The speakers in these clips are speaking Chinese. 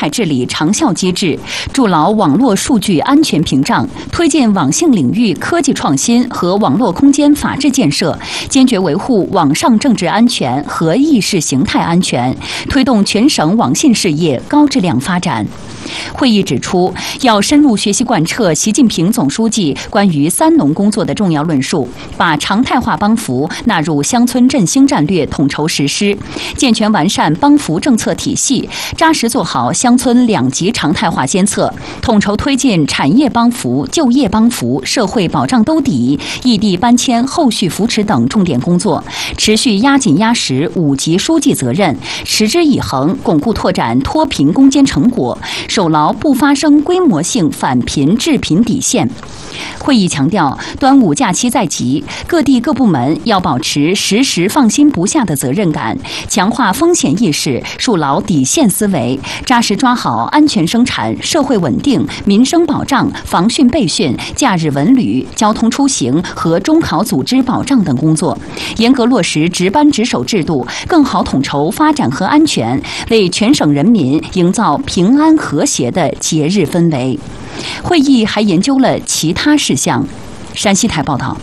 态治理长效机制，筑牢网络数据安全屏障，推进网信领域科技创新和网络空间法治建设，坚决维护网上政治安全和意识形态安全，推动全省网信事业高质量发展。会议指出，要深入学习贯彻习近平总书记关于3农工作的重要论述，把常态化帮扶纳入乡村振兴战略统筹实施，健全完善帮扶政策体系，扎实做好乡村2级常态化监测，统筹推进产业帮扶、就业帮扶、社会保障兜底、异地搬迁后续扶持等重点工作，持续压紧压实5级书记责任，持之以恒巩固拓展脱贫攻坚成果，守牢不发生规模性反贫致贫底线。会议强调，端午假期在即，各地各部门要保持时时放心不下的责任感，强化风险意识，树牢底线思维，扎实抓好安全生产、社会稳定、民生保障、防汛备汛、假日文旅、交通出行和中考组织保障等工作，严格落实值班值守制度，更好统筹发展和安全，为全省人民营造平安和谐的节日氛围。会议还研究了其他事项。山西台报道。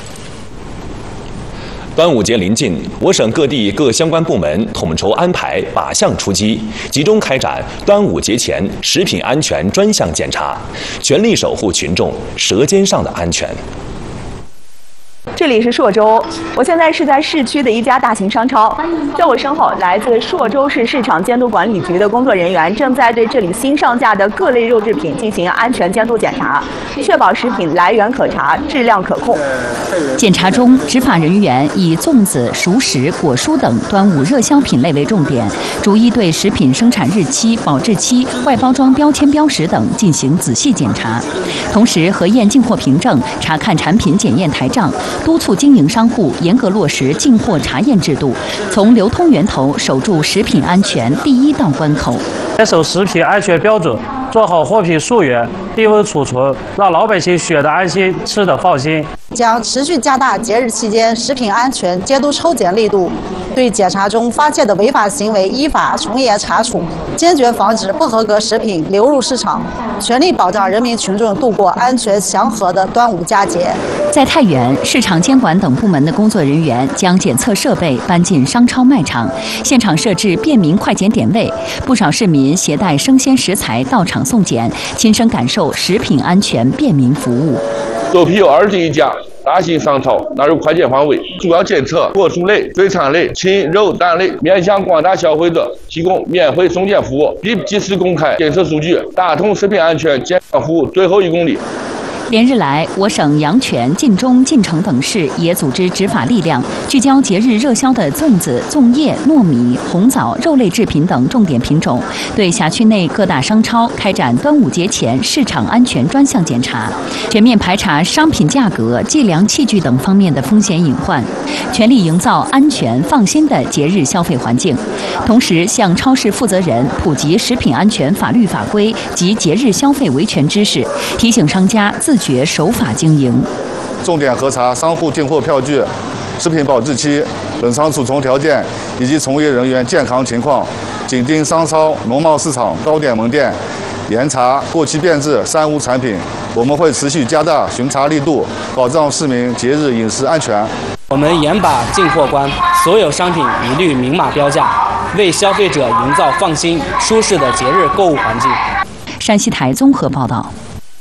端午节临近，我省各地各相关部门统筹安排靶向出击，集中开展端午节前食品安全专项检查，全力守护群众舌尖上的安全。 这里是朔州，我现在是在市区的一家大型商超，在我身后，来自朔州市市场监督管理局的工作人员正在对这里新上架的各类肉制品进行安全监督检查，确保食品来源可查、质量可控。 检查中，执法人员以粽子、熟食、果蔬等端午热销品类为重点，逐一对食品生产日期、保质期、外包装标签标识等进行仔细检查，同时核验进货凭证，查看产品检验台账，督促经营商户严格落实进货查验制度，从流通源头守住食品安全第1道关口。 坚守食品安全标准，做好货品溯源、低温储存，让老百姓选得安心、吃得放心。 将持续加大节日期间食品安全监督抽检力度，对检查中发现的违法行为依法从严查处，坚决防止不合格食品流入市场，全力保障人民群众度过安全祥和的端午佳节。 在太原，市场监管等部门的工作人员将检测设备搬进商超卖场，现场设置便民快检点位，不少市民携带生鲜食材到场送检，亲身感受食品安全便民服务。 首批有21家大型商超纳入快检范围，主要检测果蔬类、水产类、禽肉蛋类，面向广大消费者提供免费送检服务，并及时公开检测数据，打通食品安全监管服务最后1公里。 连日来，我省阳泉、晋中、晋城等市也组织执法力量，聚焦节日热销的粽子、粽叶、糯米、红枣、肉类制品等重点品种，对辖区内各大商超开展端午节前市场安全专项检查，全面排查商品价格、计量器具等方面的风险隐患，全力营造安全放心的节日消费环境。同时，向超市负责人普及食品安全法律法规及节日消费维权知识，提醒商家自觉守法经营。 重点核查商户进货票据、食品保质期、冷藏储存条件以及从业人员健康情况，紧盯商超、农贸市场、糕点门店，严查过期变质、三无产品。我们会持续加大巡查力度，保障市民节日饮食安全。 我们严把进货关，所有商品一律明码标价，为消费者营造放心、舒适的节日购物环境。 山西台综合报道。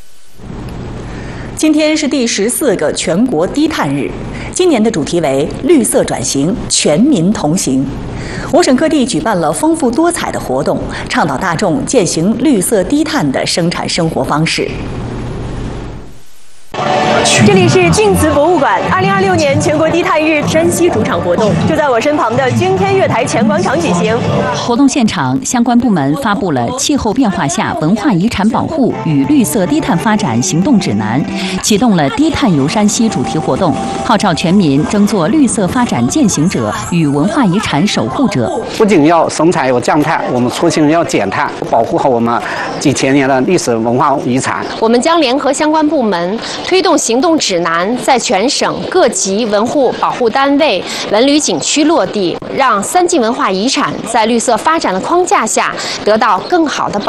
今天是第14个全国低碳日，今年的主题为绿色转型，全民同行。我省各地举办了丰富多彩的活动，倡导大众践行绿色低碳的生产生活方式。 这里是晋祠博物馆，2026年全国低碳日山西主场活动就在我身旁的君天月台前广场举行。 活动现场，相关部门发布了《气候变化下文化遗产保护与绿色低碳发展行动指南》，启动了低碳游山西主题活动，号召全民争做绿色发展践行者与文化遗产守护者。 不仅要生产要降碳，我们初心要减碳，保护好我们几千年的历史文化遗产。 我们将联合相关部门推动行动指南在全省各级文物保护单位、文旅景区落地，让3级文化遗产在绿色发展的框架下得到更好的保